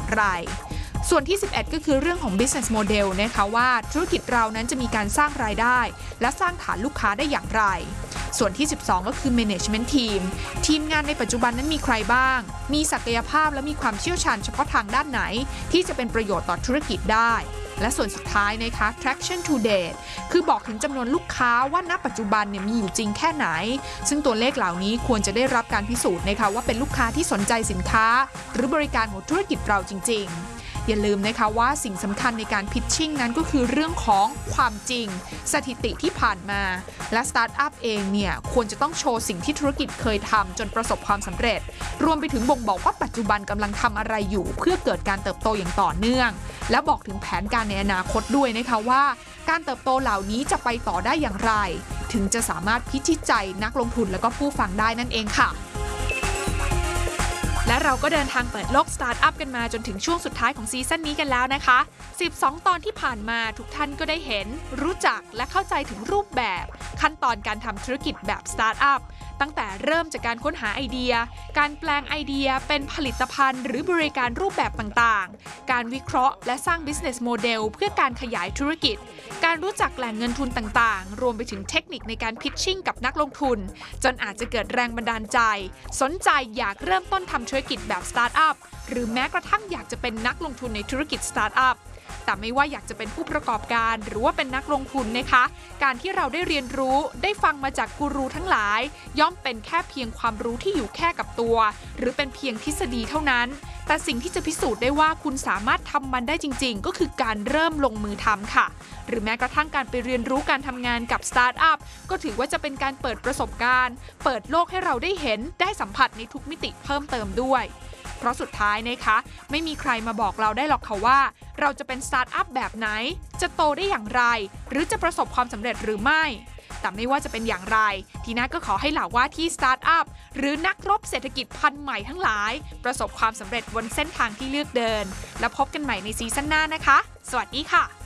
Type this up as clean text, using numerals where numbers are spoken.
ไรส่วนที่ 11 ก็คือเรื่องของ business model นะคะว่าธุรกิจเรานั้นจะมีการสร้างรายได้และสร้างฐานลูกค้าได้อย่างไรส่วนที่ 12 ก็คือ management team ทีมงานในปัจจุบันนั้นมีใครบ้างมีศักยภาพและมีความเชี่ยวชาญเฉพาะทางด้านไหนที่จะเป็นประโยชน์ต่อธุรกิจได้และส่วนสุดท้ายนะคะ traction to date คือบอกถึงจำนวนลูกค้าว่าณปัจจุบันเนี่ยมีอยู่จริงแค่ไหนซึ่งตัวเลขเหล่านี้ควรจะได้รับการพิสูจน์นะคะว่าเป็นลูกค้าที่สนใจสินค้าหรือบริการของธุรกิจเราจริงๆอย่าลืมนะคะว่าสิ่งสำคัญในการพิชชิ่งนั้นก็คือเรื่องของความจริงสถิติที่ผ่านมาและสตาร์ทอัพเองเนี่ยควรจะต้องโชว์สิ่งที่ธุรกิจเคยทำจนประสบความสำเร็จรวมไปถึงบ่งบอกว่าปัจจุบันกำลังทำอะไรอยู่เพื่อเกิดการเติบโตอย่างต่อเนื่องและบอกถึงแผนการในอนาคตด้วยนะคะว่าการเติบโตเหล่านี้จะไปต่อได้อย่างไรถึงจะสามารถพิชิตใจนักลงทุนและก็ผู้ฟังได้นั่นเองค่ะและเราก็เดินทางเปิดโลกสตาร์ทอัพกันมาจนถึงช่วงสุดท้ายของซีซั่นนี้กันแล้วนะคะ12ตอนที่ผ่านมาทุกท่านก็ได้เห็นรู้จักและเข้าใจถึงรูปแบบขั้นตอนการทำธุรกิจแบบสตาร์ทอัพตั้งแต่เริ่มจากการค้นหาไอเดียการแปลงไอเดียเป็นผลิตภัณฑ์หรือบริการรูปแบบต่างๆการวิเคราะห์และสร้าง business model เพื่อการขยายธุรกิจการรู้จักแหล่งเงินทุนต่างๆรวมไปถึงเทคนิคในการพิชชิ่งกับนักลงทุนจนอาจจะเกิดแรงบันดาลใจสนใจอยากเริ่มต้นทำธุรกิจแบบสตาร์ทอัพหรือแม้กระทั่งอยากจะเป็นนักลงทุนในธุรกิจสตาร์ทอัพแต่ไม่ว่าอยากจะเป็นผู้ประกอบการหรือว่าเป็นนักลงทุนนะคะการที่เราได้เรียนรู้ได้ฟังมาจากกูรูทั้งหลายย่อมเป็นแค่เพียงความรู้ที่อยู่แค่กับตัวหรือเป็นเพียงทฤษฎีเท่านั้นแต่สิ่งที่จะพิสูจน์ได้ว่าคุณสามารถทำมันได้จริงๆก็คือการเริ่มลงมือทำค่ะหรือแม้กระทั่งการไปเรียนรู้การทำงานกับสตาร์ทอัพก็ถือว่าจะเป็นการเปิดประสบการณ์เปิดโลกให้เราได้เห็นได้สัมผัสในทุกมิติเพิ่มเติมด้วยเพราะสุดท้ายนะคะไม่มีใครมาบอกเราได้หรอกค่ะว่าเราจะเป็นสตาร์ทอัพแบบไหนจะโตได้อย่างไรหรือจะประสบความสำเร็จหรือไม่แต่ไม่ว่าจะเป็นอย่างไรทีน่าก็ขอให้เหล่าว่าที่สตาร์ทอัพหรือนักรบเศรษฐกิจพันธุ์ใหม่ทั้งหลายประสบความสำเร็จบนเส้นทางที่เลือกเดินแล้วพบกันใหม่ในซีซั่นหน้านะคะสวัสดีค่ะ